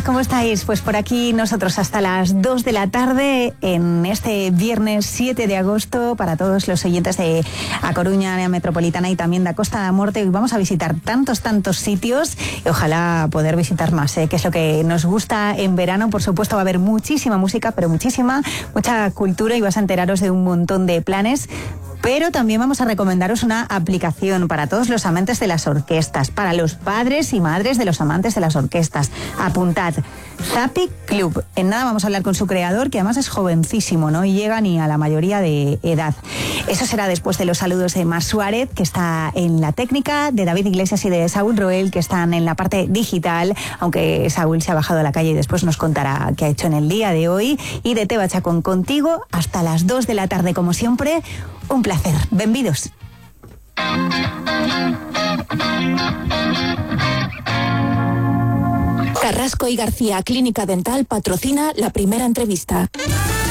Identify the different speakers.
Speaker 1: ¿cómo estáis? Pues por aquí nosotros hasta las 2 de la tarde en este viernes 7 de agosto para todos los oyentes de A Coruña, área metropolitana y también de Costa da Morte. Hoy vamos a visitar tantos sitios y ojalá poder visitar más, que es lo que nos gusta en verano. Por supuesto va a haber muchísima música, pero mucha cultura y vas a enteraros de un montón de planes. Pero también vamos a recomendaros una aplicación para todos los amantes de las orquestas, para los padres y madres de los amantes de las orquestas. Apuntad, Zappy Club. En nada vamos a hablar con su creador, que además es jovencísimo, no llega ni a la mayoría de edad. Eso será después de los saludos de Mar Suárez, que está en la técnica, de David Iglesias y de Saúl Roel, que están en la parte digital, aunque Saúl se ha bajado a la calle y después nos contará qué ha hecho en el día de hoy. Y de Teba Chacón contigo hasta las 2 de la tarde, como siempre. Un placer. Benvidos.
Speaker 2: Carrasco y García Clínica Dental patrocina la primera entrevista.